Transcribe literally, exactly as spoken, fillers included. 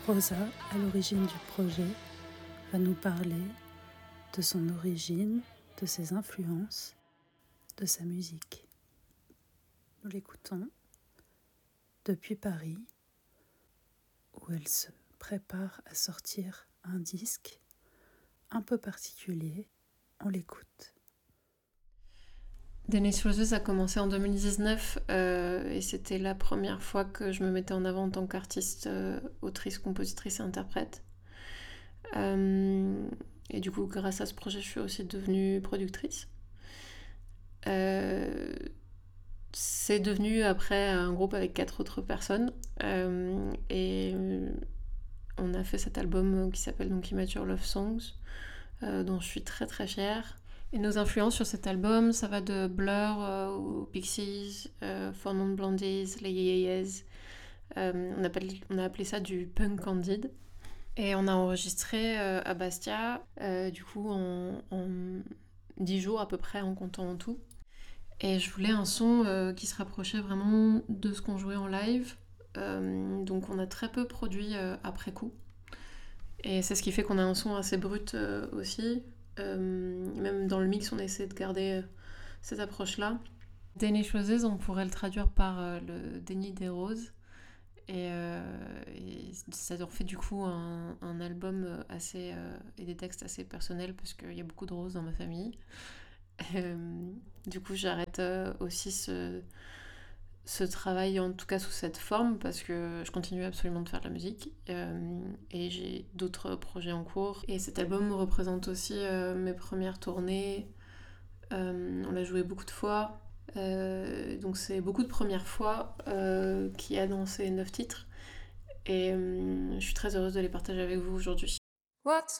Rosa, à l'origine du projet, va nous parler de son origine, de ses influences, de sa musique. Nous l'écoutons depuis Paris, où elle se prépare à sortir un disque un peu particulier. On l'écoute. Denise Roses a commencé en deux mille dix-neuf euh, et c'était la première fois que je me mettais en avant en tant qu'artiste, euh, autrice, compositrice et interprète. Euh, et du coup, grâce à ce projet, je suis aussi devenue productrice. Euh, c'est devenu après un groupe avec quatre autres personnes euh, et on a fait cet album qui s'appelle donc Immature Love Songs, euh, dont je suis très très fière. Et nos influences sur cet album, ça va de Blur euh, aux Pixies, euh, Four Non Blondies, les Yeyeyes. Euh, on, appelle, on a appelé ça du punk candide. Et on a enregistré euh, à Bastia, euh, du coup en, en dix jours à peu près en comptant en tout. Et je voulais un son euh, qui se rapprochait vraiment de ce qu'on jouait en live. Euh, donc on a très peu produit euh, après coup. Et c'est ce qui fait qu'on a un son assez brut euh, aussi. Euh, même dans le mix, on a essayé de garder euh, cette approche-là. Danish Roses, on pourrait le traduire par euh, le déni des roses. Et, euh, et ça en fait du coup un, un album assez euh, et des textes assez personnels parce qu'il y a beaucoup de roses dans ma famille. Euh, du coup, j'arrête euh, aussi ce, ce travail, en tout cas sous cette forme, parce que je continue absolument de faire de la musique euh, et j'ai d'autres projets en cours. Et cet album représente aussi euh, mes premières tournées. Euh, on l'a joué beaucoup de fois. Euh, donc c'est beaucoup de premières fois euh, qu'il y a dans ces neuf titres. Et euh, je suis très heureuse de les partager avec vous aujourd'hui. What